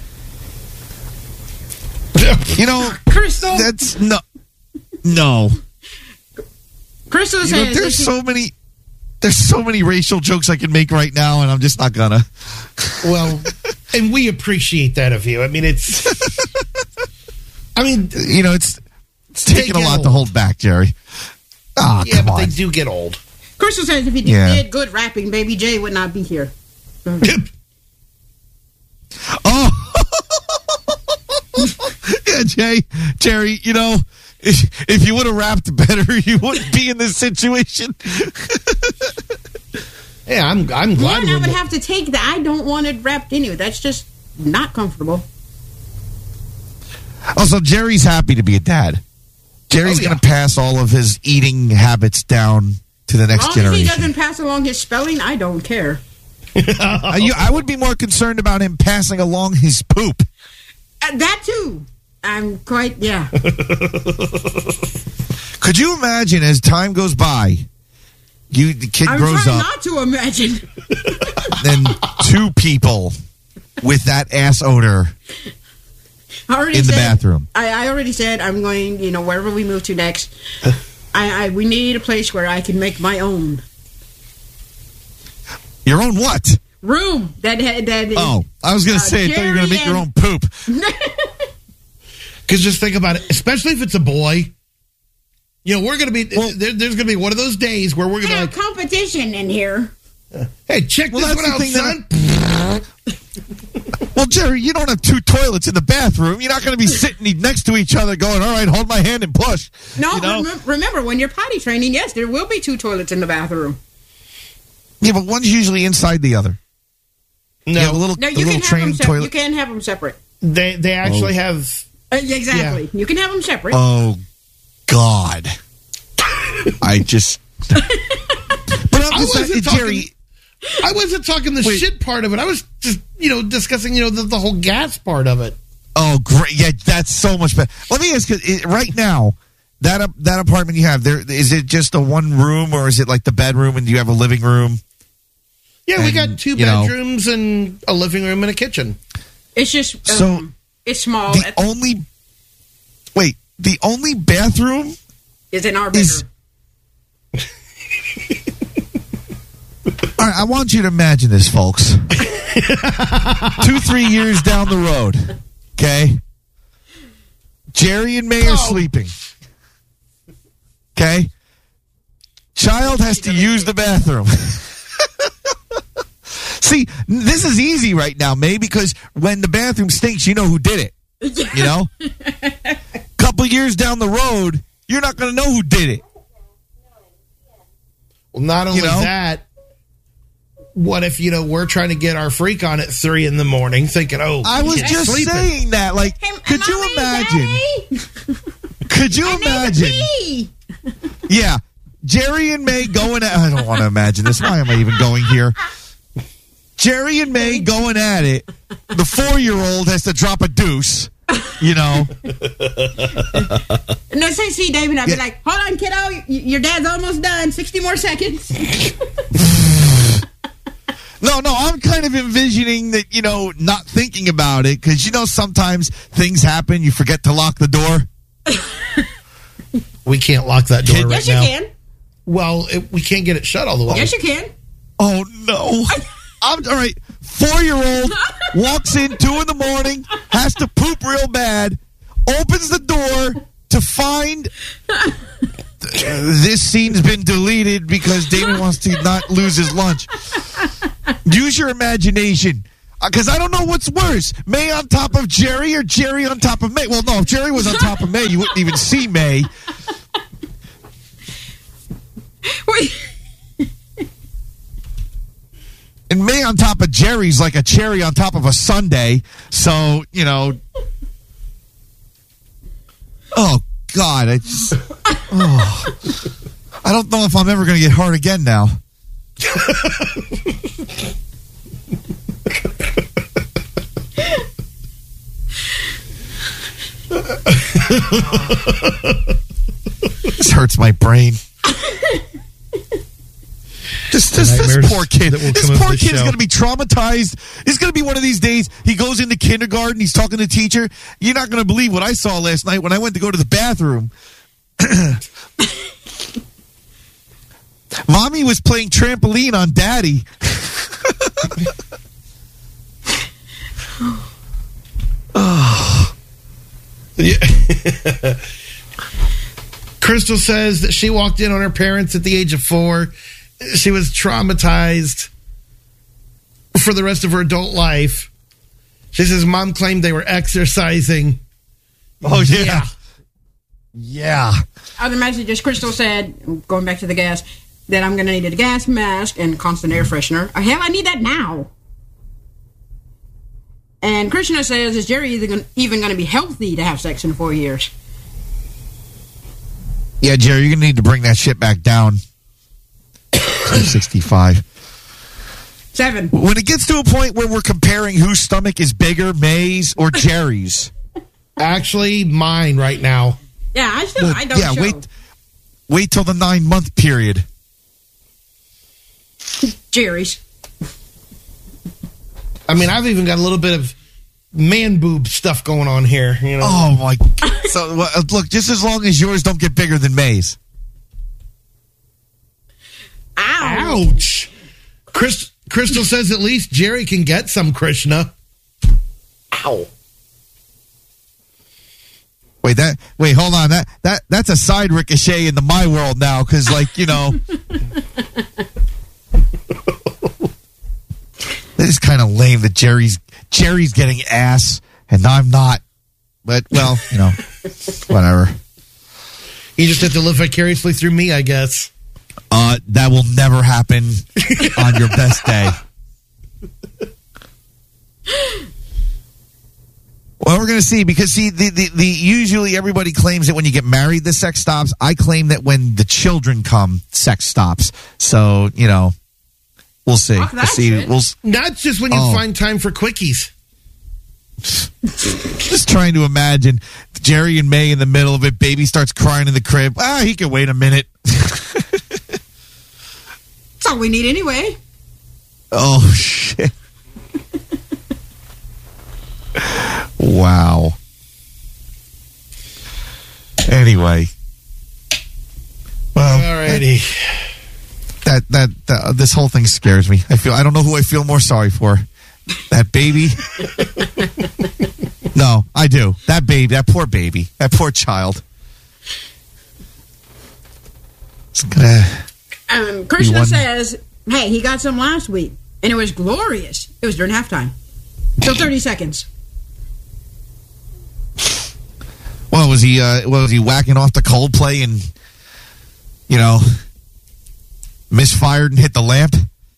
You know, Crystal. that's no, no. Crystal You says know, there's that she- so many, there's so many racial jokes I can make right now, and I'm just not gonna. Well, and we appreciate that of you. I mean, it's. I mean, You know, it's it's They taking a get lot old. to hold back, Jerry. Ah, yeah, come but on. they do get old. Crystal says if he Yeah. did good rapping, Baby J would not be here. Oh, yeah, Jay, Jerry. You know, if, if you would have rapped better, you wouldn't be in this situation. Yeah, I'm. I'm Yeah, glad. and I we're would mo- have to take the I don't want it rapped anyway. That's just not comfortable. Also, Jerry's happy to be a dad. Jerry's Oh, yeah. going to pass all of his eating habits down to the As next long as he generation. doesn't pass along his spelling, I don't care. Uh, you, I would be more concerned about him passing along his poop. Uh, that too. I'm quite, yeah. Could you imagine as time goes by, you the kid I'm grows trying up, not to imagine. then two people with that ass odor I already in the said, bathroom. I, I already said I'm going, you know, wherever we move to next, I, I we need a place where I can make my own Your own what? room. That had that. is- Oh, I was going to Uh, say, I thought you were going to make your Jerry own poop. Because just think about it, especially if it's a boy. You know, we're going to be. Well- there, there's going to be one of those days where we're going to have like, competition in here. hey, check Well, this that's one out, the thing son. Well, Jerry, you don't have two toilets in the bathroom. You're not going to be sitting next to each other going, all right, hold my hand and push. No, You know? remem- remember when you're potty training? Yes, there will be two toilets in the bathroom. Yeah, but one's usually inside the other. No, You have a little, No, a you little can have train them. Sep- you toilet. can have them separate. they they actually Oh. have. Uh, yeah, exactly. You can have them separate. Oh, God. I just. But I'm I just wasn't saying, talking- Jerry. I wasn't talking the Wait. shit part of it. I was just you know discussing you know the, the whole gas part of it. Oh, great! Yeah, that's so much better. Let me ask you, i- right now, that ap- that apartment you have, there is it just a one room, or is it like the bedroom, and do you have a living room? Yeah, we And, got two you know- bedrooms and a living room and a kitchen. It's just um, So, it's small. The only wait, the only bathroom It's in our bedroom. is. All right, I want you to imagine this, folks. Two, three years down the road, okay? Jerry and May are Oh. sleeping. Okay? Child has to use the bathroom. See, this is easy right now, May, because when the bathroom stinks, you know who did it. You know? Couple years down the road, you're not going to know who did it. Well, not only You know? that, what if you know we're trying to get our freak on at three in the morning, thinking, "Oh, I was she's just sleeping." saying that. Like, Hey, could you Mommy, imagine? Daddy, Could you I need to imagine? pee. Yeah, Jerry and May going at I don't want to imagine this. Why am I even going here? Jerry and May going at it. The four-year-old has to drop a deuce, you know. No, say, see, David, I'd Yeah. be like, hold on, kiddo. y- Your dad's almost done. sixty more seconds. No, no, I'm kind of envisioning that, you know, not thinking about it, because, you know, sometimes things happen, you forget to lock the door. We can't lock that door right Yes, you now. can. Well, it, we can't get it shut all the way. Yes, you can. Oh, no. I'm, all right, four-year-old walks in two in the morning, has to poop real bad, opens the door to find... This scene's been deleted because David wants to not lose his lunch. Use your imagination. Because I don't know what's worse. May on top of Jerry or Jerry on top of May. Well, no, if Jerry was on top of May, you wouldn't even see May. Wait. me on top of Jerry's like a cherry on top of a sundae. So, you know. Oh, God. I just. Oh. I don't know if I'm ever going to get hard again now. This hurts my brain. This, this, this poor kid. This poor kid is going to be traumatized. It's going to be one of these days. He goes into kindergarten. He's talking to the teacher. You're not going to believe what I saw last night when I went to go to the bathroom. Mommy was playing trampoline on Daddy. Oh. Yeah. Crystal says that she walked in on her parents at the age of four. She was traumatized for the rest of her adult life. She says mom claimed they were exercising. Oh, yeah. Yeah. yeah. Other messages, Crystal said, going back to the gas, that I'm going to need a gas mask and constant air freshener. Oh, hell, I need that now. And Krishna says, is Jerry even going to be healthy to have sex in four years? Yeah, Jerry, you're going to need to bring that shit back down. sixty-five. Seven. When it gets to a point where we're comparing whose stomach is bigger, May's or Jerry's. Actually, mine right now. Yeah, I still, well, I don't Yeah, show. wait, wait till the nine-month period. Jerry's. I mean, I've even got a little bit of man boob stuff going on here. You know? Oh, my God. So, well, look, just as long as yours don't get bigger than May's. Ow. Ouch. Chris, Crystal says at least Jerry can get some Krishna. Ow. Wait, that. Wait, hold on. That that that's a side ricochet into my world now, because, like, you know, it is kind of lame that Jerry's Jerry's getting ass and I'm not. But well, you know, whatever. You just have to live vicariously through me, I guess. Uh, that will never happen on your best day. Well, we're going to see, because see, the, the, the usually everybody claims that when you get married, the sex stops. I claim that when the children come, sex stops. So, you know, we'll see. Fuck We'll that see. shit. We'll, Not just when you Oh. find time for quickies. just trying to imagine Jerry and May in the middle of it. Baby starts crying in the crib. Ah, he can wait a minute. That's all we need anyway. Oh, shit. Wow. Anyway. Well, Alrighty. that, that, that this whole thing scares me. I feel, I don't know who I feel more sorry for. That baby. No, I do. That baby, that poor baby, that poor child. It's gonna. Um, Krishna won. says, hey, he got some last week, and it was glorious. It was during halftime. So thirty seconds. Well, was he? Uh, what, was he whacking off the Coldplay and, you know, misfired and hit the lamp?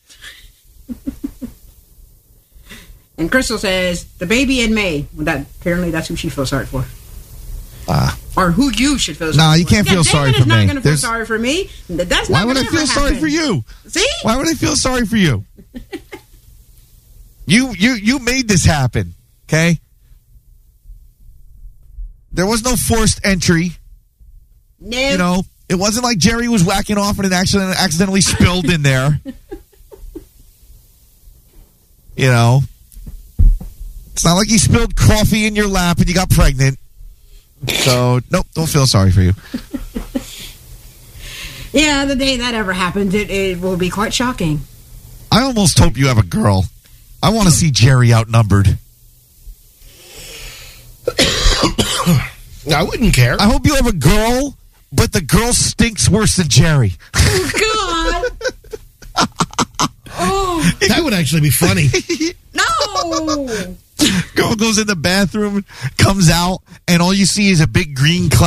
And Crystal says, the baby in May. Well, that apparently that's who she feels sorry for. Ah. Or who you should feel sorry Nah, for. you can't yeah, feel Damon sorry is for not me. going to feel There's- sorry for me. That's Why not would I gonna feel ever sorry happen. for you? See? Why would I feel sorry for you? You you you made this happen, okay? There was no forced entry. No. You know, it wasn't like Jerry was whacking off and it accidentally, accidentally spilled in there. You know, it's not like he spilled coffee in your lap and you got pregnant. So, nope, don't feel sorry for you. Yeah, the day that ever happens, it, it will be quite shocking. I almost hope you have a girl. I want to see Jerry outnumbered. I wouldn't care. I hope you have a girl, but the girl stinks worse than Jerry. Oh, God. Oh, That would actually be funny. no. Girl goes in the bathroom, comes out, and all you see is a big green cloud.